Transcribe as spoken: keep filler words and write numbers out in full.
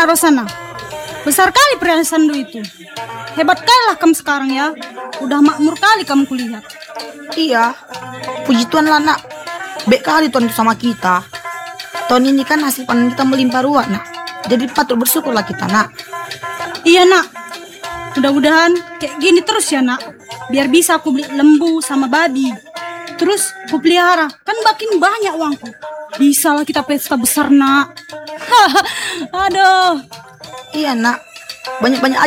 nak Rosana? Besar kali perayaan sandu itu. Hebat kali lah kamu sekarang ya. Udah makmur kali kamu kulihat. Iya, puji Tuhan lah nak. Baik kali Tuhan itu sama kita. Tahun ini kan hasil panen kita melimpah ruah nak. Jadi patut bersyukurlah kita nak. Iya nak. Mudah-mudahan kayak gini terus ya nak. Biar bisa aku beli lembu sama babi. Terus aku pelihara. Kan makin banyak uangku. Bisa lah kita pesta besar nak. Aduh. Iya nak, banyak-banyak